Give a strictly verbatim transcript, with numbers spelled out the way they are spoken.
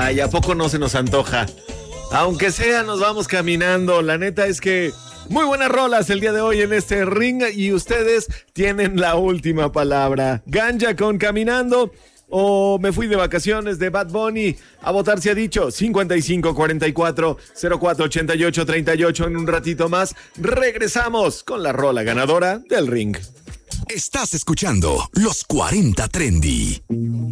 Ay, ¿a poco no se nos antoja? Aunque sea, nos vamos caminando. La neta es que muy buenas rolas el día de hoy en este ring y ustedes tienen la última palabra. Ganja con Caminando o Me Fui de Vacaciones de Bad Bunny. A votar se ha dicho cincuenta y cinco cuarenta y cuatro cero cuatro ochenta y ocho treinta y ocho. En un ratito más regresamos con la rola ganadora del ring. Estás escuchando Los cuarenta Trendy.